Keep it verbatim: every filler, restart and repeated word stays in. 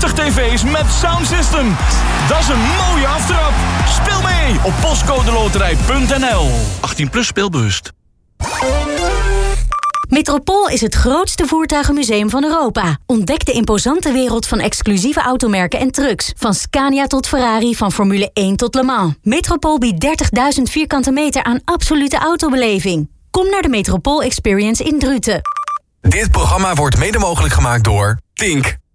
dertig tv's met sound system. Dat is een mooie aftrap. Speel mee op postcodeloterij punt n l. achttien plus speelbewust. Metropool is het grootste voertuigenmuseum van Europa. Ontdek de imposante wereld van exclusieve automerken en trucks. Van Scania tot Ferrari, van Formule één tot Le Mans. Metropool biedt dertigduizend vierkante meter aan absolute autobeleving. Kom naar de Metropool Experience in Druten. Dit programma wordt mede mogelijk gemaakt door Tink.